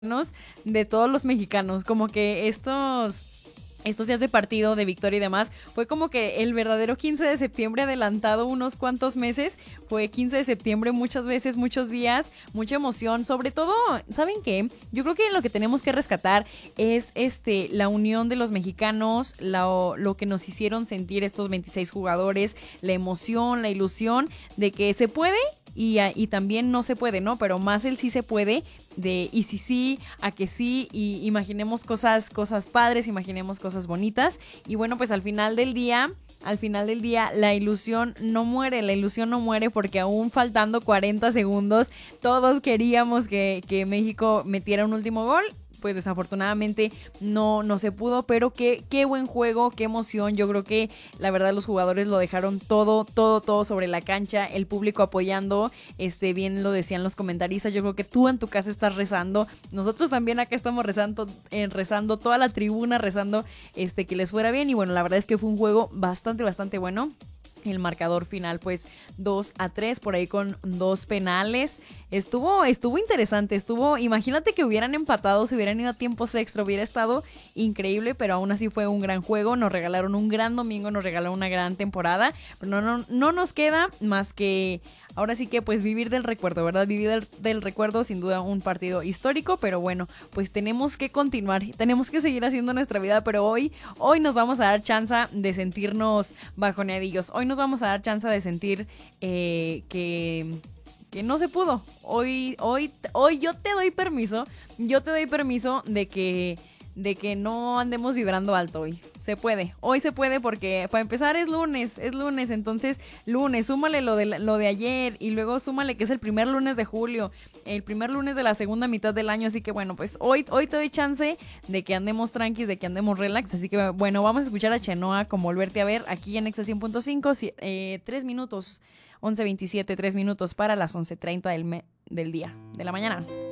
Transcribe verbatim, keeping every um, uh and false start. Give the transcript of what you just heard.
de todos los mexicanos, como que estos... estos días de partido, de victoria y demás, fue como que el verdadero quince de septiembre adelantado unos cuantos meses, fue quince de septiembre muchas veces, muchos días, mucha emoción, sobre todo, ¿saben qué? Yo creo que lo que tenemos que rescatar es este la unión de los mexicanos, lo, lo que nos hicieron sentir estos veintiséis jugadores, la emoción, la ilusión de que se puede y, y también no se puede, ¿no? Pero más el sí se puede, de y si sí, a que sí, y imaginemos cosas, cosas padres, imaginemos cosas bonitas, y bueno, pues al final del día, al final del día, la ilusión no muere, la ilusión no muere porque aún faltando cuarenta segundos, todos queríamos que, que México metiera un último gol. Pues desafortunadamente no, no se pudo, pero qué, qué buen juego, qué emoción. Yo creo que la verdad los jugadores lo dejaron todo, todo, todo sobre la cancha, el público apoyando, este, bien lo decían los comentaristas. Yo creo que tú en tu casa estás rezando, nosotros también acá estamos rezando, eh, rezando, toda la tribuna rezando, este, que les fuera bien. Y bueno, la verdad es que fue un juego bastante, bastante bueno. El marcador final pues dos a tres por ahí con dos penales. Estuvo estuvo interesante, estuvo, imagínate que hubieran empatado, si hubieran ido a tiempos extra, hubiera estado increíble, pero aún así fue un gran juego, nos regalaron un gran domingo, nos regalaron una gran temporada, pero no, no, no nos queda más que ahora sí que pues vivir del recuerdo, ¿verdad? Vivir del, del recuerdo, sin duda un partido histórico, pero bueno, pues tenemos que continuar, tenemos que seguir haciendo nuestra vida, pero hoy, hoy nos vamos a dar chance de sentirnos bajoneadillos, hoy nos vamos a dar chance de sentir eh, que... que no se pudo. Hoy, hoy, hoy yo te doy permiso, yo te doy permiso de que, de que no andemos vibrando alto hoy. Se puede, hoy se puede porque para empezar es lunes, es lunes, entonces lunes, súmale lo de, lo de ayer y luego súmale que es el primer lunes de julio, el primer lunes de la segunda mitad del año, así que bueno, pues hoy, hoy te doy chance de que andemos tranquis, de que andemos relax, así que bueno, vamos a escuchar a Chenoa con Volverte a Ver aquí en Exa cien punto cinco, eh, tres minutos, once veintisiete, tres minutos para las once treinta del, me- del día, de la mañana.